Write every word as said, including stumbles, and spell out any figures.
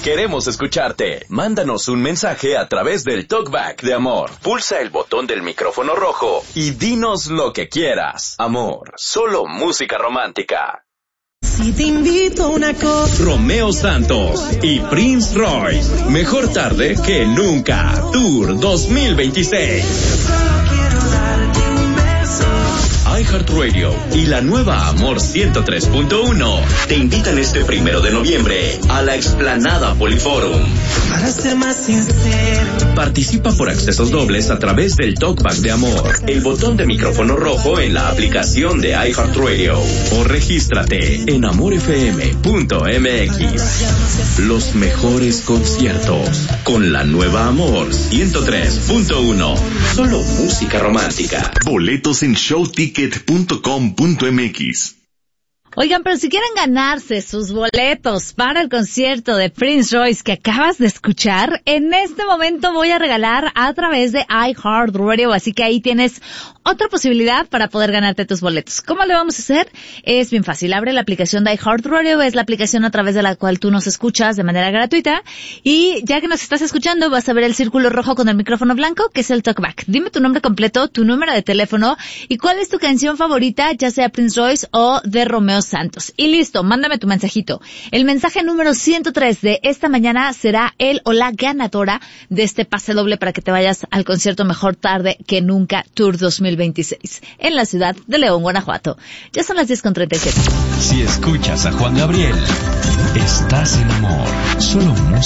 Queremos escucharte. Mándanos un mensaje a través del Talkback de Amor. Pulsa el botón del micrófono rojo y dinos lo que quieras. Amor, solo música romántica. Si te invito a una cosa. Romeo Santos y Prince Royce. Mejor tarde que nunca. Tour dos mil veintiséis. iHeartRadio y la nueva Amor ciento tres punto uno te invitan este primero de noviembre a la Explanada Poliforum. Para ser más sincero. Participa por accesos dobles a través del Talkback de Amor, el botón de micrófono rojo en la aplicación de iHeartRadio o regístrate en amor f m punto m x. Los mejores conciertos con la nueva Amor ciento tres punto uno. Solo música romántica. Boletos en show ticket punto com punto m x. Oigan, pero si quieren ganarse sus boletos para el concierto de Prince Royce que acabas de escuchar, en este momento voy a regalar a través de iHeartRadio, así que ahí tienes otra posibilidad para poder ganarte tus boletos. ¿Cómo le vamos a hacer? Es bien fácil. Abre la aplicación de iHeartRadio, es la aplicación a través de la cual tú nos escuchas de manera gratuita, y ya que nos estás escuchando vas a ver el círculo rojo con el micrófono blanco, que es el Talkback. Dime tu nombre completo, tu número de teléfono y cuál es tu canción favorita, ya sea Prince Royce o de Romeo Santos. Y listo, mándame tu mensajito. El mensaje número ciento tres de esta mañana será el o la ganadora de este pase doble para que te vayas al concierto Mejor Tarde que Nunca Tour dos mil veintiséis en la ciudad de León, Guanajuato. Ya son las diez con treinta y siete. Si escuchas a Juan Gabriel, estás en amor. Solo música.